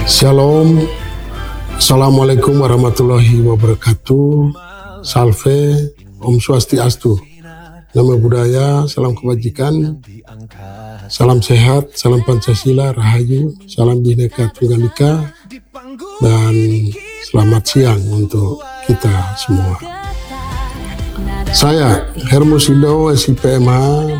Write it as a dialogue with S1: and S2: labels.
S1: Shalom, Assalamualaikum warahmatullahi wabarakatuh. Salve, Om Swastiastu. Nama budaya, salam kebajikan, salam sehat, salam Pancasila, Rahayu, salam Bhinneka Tunggal Ika, dan selamat siang untuk kita semua. Saya, Hermus Indo, SIPMH,